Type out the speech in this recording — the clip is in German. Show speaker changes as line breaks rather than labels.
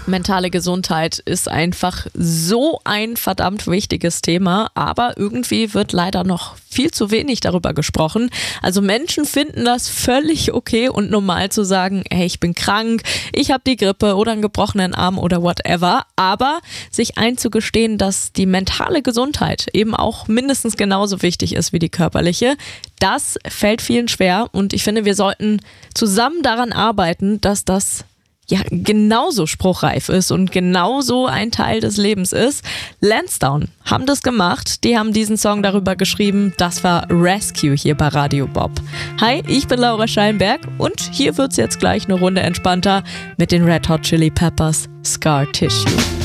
Mentale Gesundheit ist einfach so ein verdammt wichtiges Thema, aber irgendwie wird leider noch viel zu wenig darüber gesprochen. Also Menschen finden das völlig okay und normal zu sagen, hey, ich bin krank, ich habe die Grippe oder einen gebrochenen Arm oder whatever, aber sich einzugestehen, dass die mentale Gesundheit eben auch mindestens genauso wichtig ist wie die körperliche, das fällt vielen schwer und ich finde, wir sollten zusammen daran arbeiten, dass das genauso spruchreif ist und genauso ein Teil des Lebens ist. Lansdowne haben das gemacht. Die haben diesen Song darüber geschrieben. Das war Rescue hier bei Radio Bob. Hi, ich bin Laura Scheinberg und hier wird's jetzt gleich eine Runde entspannter mit den Red Hot Chili Peppers Scar Tissue.